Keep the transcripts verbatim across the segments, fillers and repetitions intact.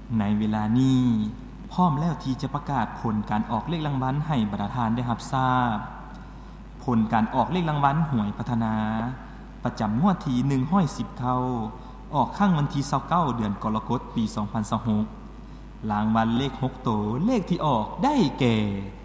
ในเวลานี้พร้อมแล้วที่จะประกาศผลการออกเลขรางวัลให้บรรดาท่านได้รับทราบผลการออกเลขรางวัลหวยพัฒนาประจำงวดที่หนึ่งร้อยสิบเข้าออกข้างวันที่ยี่สิบเก้าเดือนกรกฎาคมปีสองพันยี่สิบหกรางวัลเลขหกตัวเลขที่ออกได้แก่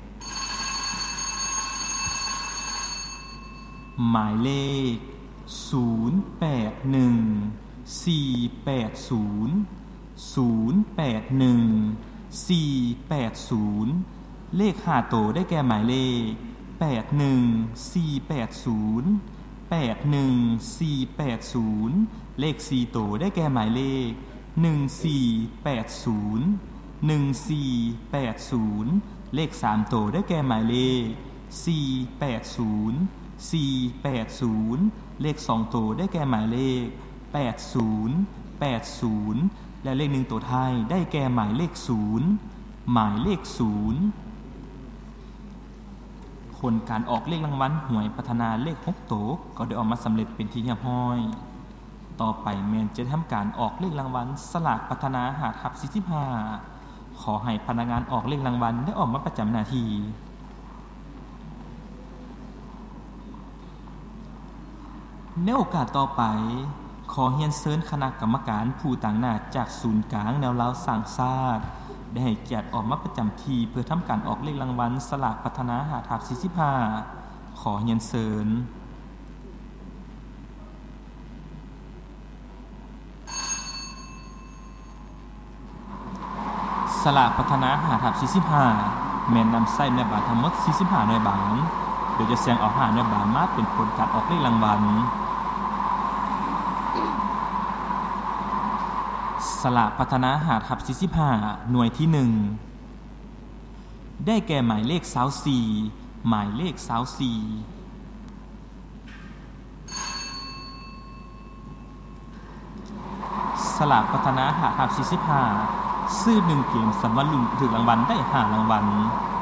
หมายเลขศูนย์แปดหนึ่ง สี่แปดศูนย์ ศูนย์แปดหนึ่ง สี่แปดศูนย์เลขห้าตัวได้แก่หมายเลขแปดหนึ่ง สี่แปดศูนย์ แปดหนึ่ง สี่แปดศูนย์เลขสี่ตัวได้แก่หมายเลขหนึ่งสี่แปดศูนย์ หนึ่งสี่แปดศูนย์เลขสามตัวได้แก่หมายเลขสี่แปดศูนย์ สี่แปดศูนย์เลขสองตัวได้แก่หมายเลขแปดศูนย์ แปดศูนย์และเลขหนึ่งตัวท้ายได้แก่หมายเลขศูนย์หมายเลขศูนย์ผลการออกเลขรางวัลหวยพัฒนาเลขหกตัวก็ได้ออกมาสำเร็จเป็นที่เรียบร้อยต่อไปแม่นจะทำการออกเลขรางวัลสลากพัฒนาหาทับสี่สิบห้าขอให้พนักงานออกเลขรางวัลได้ออกมาประจำหน้าที่ในโอกาสต่อไปขอเรียนเชิญคณะกรรมการผู้ต่างหน้าจากศูนย์กลางแนวราวสร้างชาติได้ให้เกียรติออกมาประจำที่เพื่อทำการออกเลขรางวัลสลากพัฒนาหาทับสี่สิบห้าขอเรียนเชิญสลากพัฒนาหาทับสี่สิบห้าแม่นนำใช้ในบาททั้งหมดสี่สิบห้าหน่วยบาทโดยจะแสดงออกห้าหน่วยบาทมาเป็นผลการออกเลขรางวัลสลากพัฒนาหาทับสี่สิบห้าหน่วยที่หนึ่งได้แก่หมายเลขยี่สิบสี่หมายเลขยี่สิบสี่สลากพัฒนาหาทับสี่สิบห้าซื้อหนึ่งเกมสำหรับลุ้นถูกรางวัลได้ห้ารางวัล